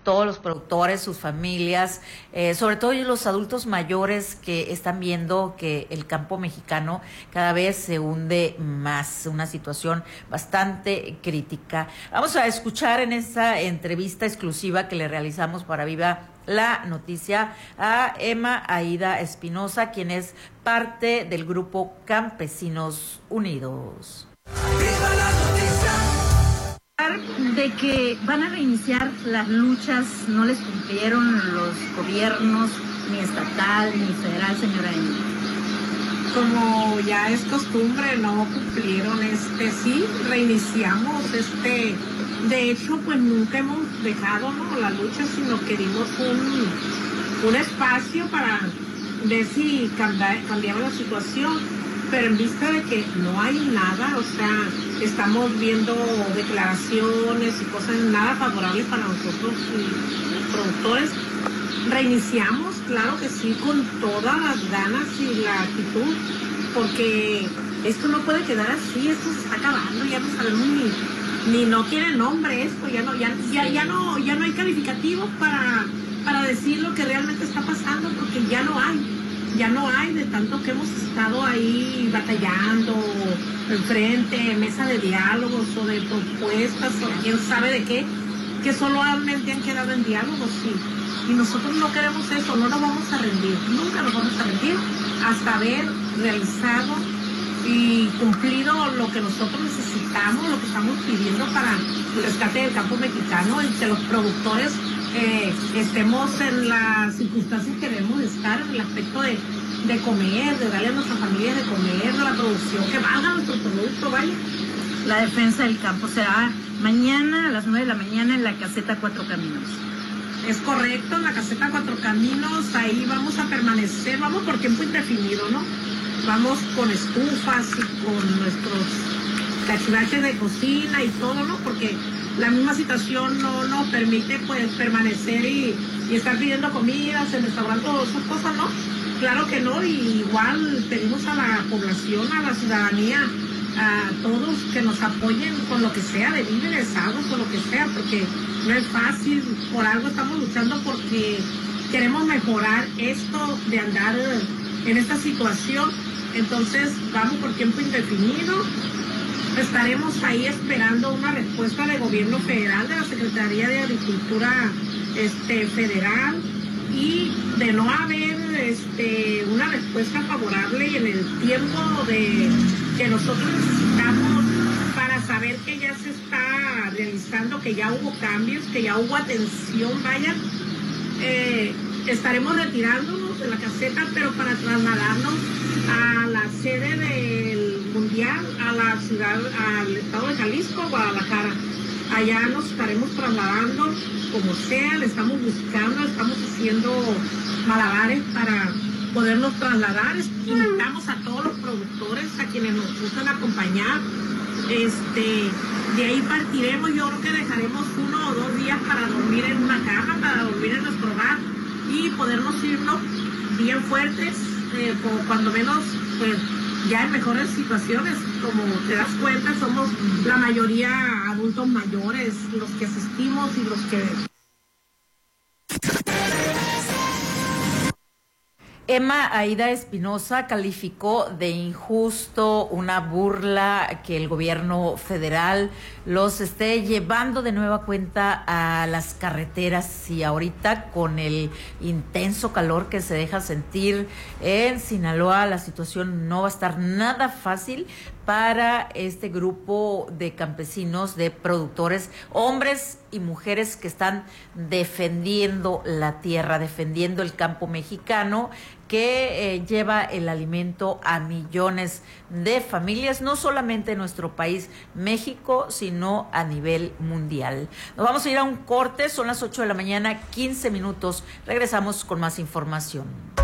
todos los productores, sus familias, sobre todo los adultos mayores que están viendo que el campo mexicano cada vez se hunde más, una situación bastante crítica. Vamos a escuchar en esta entrevista exclusiva que le realizamos para Viva la Noticia a Emma Aida Espinosa, quien es parte del grupo Campesinos Unidos. ¡Viva la Noticia! De que van a reiniciar las luchas, no les cumplieron los gobiernos, ni estatal ni federal, señora Emma. Como ya es costumbre, no cumplieron, sí, reiniciamos, de hecho, pues nunca hemos dejado, ¿no?, la lucha, sino que dimos un espacio para ver si cambiaba la situación, pero en vista de que no hay nada, o sea, estamos viendo declaraciones y cosas nada favorables para nosotros los productores, reiniciamos, claro que sí, con todas las ganas y la actitud, porque esto no puede quedar así, esto se está acabando, ya no sabemos ni no tiene nombre esto, ya no hay calificativos para decir lo que realmente está pasando, porque ya no hay de tanto que hemos estado ahí batallando enfrente, mesa de diálogos o de propuestas o quién sabe de qué, que solamente han quedado en diálogos, sí. Y nosotros no queremos eso, no nos vamos a rendir, nunca nos vamos a rendir hasta haber realizado y cumplido lo que nosotros necesitamos, lo que estamos pidiendo para el rescate del campo mexicano, en que los productores estemos en las circunstancias que debemos estar, en el aspecto de comer, de darle a nuestras familias de comer, de la producción, que valga nuestro producto, vaya. La defensa del campo será mañana a las 9 de la mañana en la caseta Cuatro Caminos. Es correcto, en la caseta Cuatro Caminos, ahí vamos a permanecer, vamos por tiempo indefinido, ¿no? Vamos con estufas y con nuestros cachivaches de cocina y todo, ¿no? Porque la misma situación no nos permite, pues, permanecer y estar pidiendo comidas en restaurantes, todas esas cosas, ¿no? Claro que no, y igual pedimos a la población, a la ciudadanía, a todos que nos apoyen con lo que sea, de víveres, aguas o lo que sea, porque no es fácil, por algo estamos luchando porque queremos mejorar esto de andar en esta situación. Entonces vamos por tiempo indefinido, estaremos ahí esperando una respuesta del gobierno federal, de la Secretaría de Agricultura federal, y de no haber una respuesta favorable y en el tiempo que nosotros necesitamos para saber que ya se está realizando, que ya hubo cambios, que ya hubo atención, vaya, estaremos retirándonos de la caseta, pero para trasladarnos a la sede del Mundial, a la ciudad, al estado de Jalisco, Guadalajara. Allá nos estaremos trasladando como sea, le estamos buscando, estamos haciendo malabares para podernos trasladar. Invitamos a todos los productores, a quienes nos gustan acompañar. De ahí partiremos, yo creo que dejaremos 1 o 2 días para dormir en una cama, para dormir en nuestro hogar y podernos irnos bien fuertes, cuando menos, pues, ya en mejores situaciones. Como te das cuenta, somos la mayoría adultos mayores, los que asistimos y los que... Emma Aida Espinosa calificó de injusto, una burla, que el gobierno federal los esté llevando de nueva cuenta a las carreteras, y ahorita con el intenso calor que se deja sentir en Sinaloa, la situación no va a estar nada fácil para este grupo de campesinos, de productores, hombres y mujeres que están defendiendo la tierra, defendiendo el campo mexicano, que lleva el alimento a millones de familias, no solamente en nuestro país, México, sino a nivel mundial. Nos vamos a ir a un corte, son las 8 de la mañana, 15 minutos. Regresamos con más información.